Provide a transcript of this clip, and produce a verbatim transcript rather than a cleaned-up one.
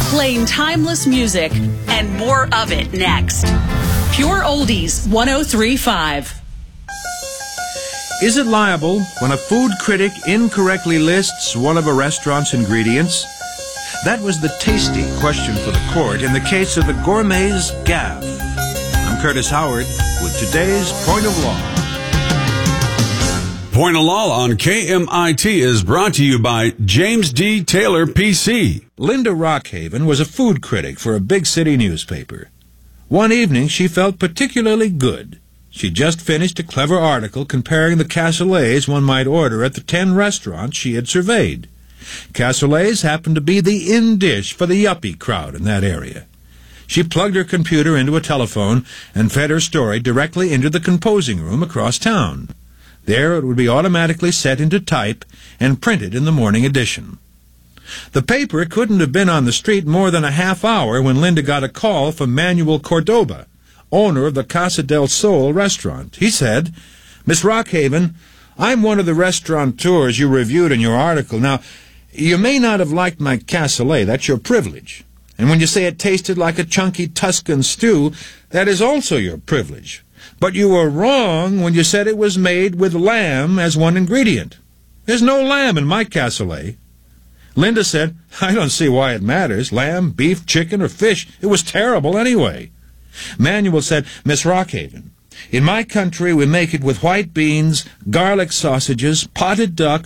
playing timeless music and more of it next. Pure Oldies one oh three point five. Is it liable when a food critic incorrectly lists one of a restaurant's ingredients? That was the tasty question for the court in the case of the Gourmet's Gaffe. I'm Curtis Howard with today's Point of Law. Point of Law on K M I T is brought to you by James D. Taylor, P C. Linda Rockhaven was a food critic for a big city newspaper. One evening, she felt particularly good. She just finished a clever article comparing the cassoulets one might order at the ten restaurants she had surveyed. Cassoulets happened to be the in dish for the yuppie crowd in that area. She plugged her computer into a telephone and fed her story directly into the composing room across town. There it would be automatically set into type and printed in the morning edition. The paper couldn't have been on the street more than a half hour when Linda got a call from Manuel Cordoba, owner of the Casa del Sol restaurant. He said, "Miss Rockhaven, I'm one of the restaurateurs you reviewed in your article. Now, you may not have liked my cassoulet. That's your privilege. And when you say it tasted like a chunky Tuscan stew, that is also your privilege. But you were wrong when you said it was made with lamb as one ingredient. There's no lamb in my cassoulet." Linda said, "I don't see why it matters. Lamb, beef, chicken, or fish. It was terrible anyway." Manuel said, "Miss Rockhaven, in my country we make it with white beans, garlic sausages, potted duck,